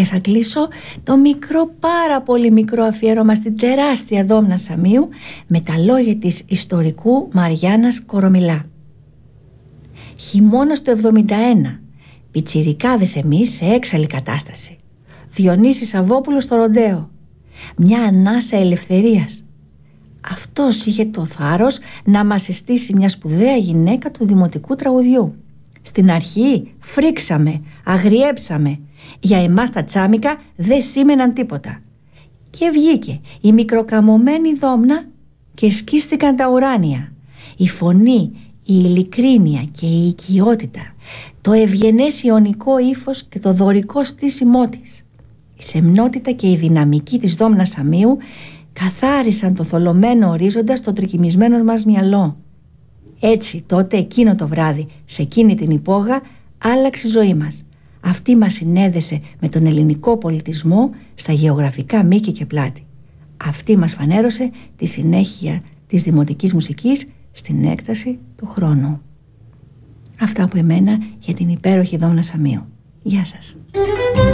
Και θα κλείσω το μικρό, πάρα πολύ μικρό αφιέρωμα στην τεράστια Δόμνα Σαμίου με τα λόγια της ιστορικού Μαριάννας Κορομιλά. Χειμώνας το 71, πιτσιρικάδες εμείς σε έξαλλη κατάσταση. Διονύσης Σαββόπουλος στο ροντέο. Μια ανάσα ελευθερίας. Αυτός είχε το θάρρος να μας συστήσει μια σπουδαία γυναίκα του δημοτικού τραγουδιού. Στην αρχή φρίξαμε, αγριέψαμε. Για εμάς τα τσάμικα δεν σήμαιναν τίποτα. Και βγήκε η μικροκαμωμένη Δόμνα και σκίστηκαν τα ουράνια. Η φωνή, η ειλικρίνεια και η οικειότητα, το ευγενές ιωνικό ύφος και το δωρικό στήσιμό της, η σεμνότητα και η δυναμική της Δόμνας Σαμίου καθάρισαν το θολωμένο ορίζοντα στο τρικυμισμένο μας μυαλό. Έτσι τότε εκείνο το βράδυ, σε εκείνη την υπόγα, άλλαξε η ζωή μας. Αυτή μας συνέδεσε με τον ελληνικό πολιτισμό στα γεωγραφικά μήκη και πλάτη. Αυτή μας φανέρωσε τη συνέχεια της δημοτικής μουσικής στην έκταση του χρόνου. Αυτά από εμένα για την υπέροχη Δόμνα Σαμίου. Γεια σας.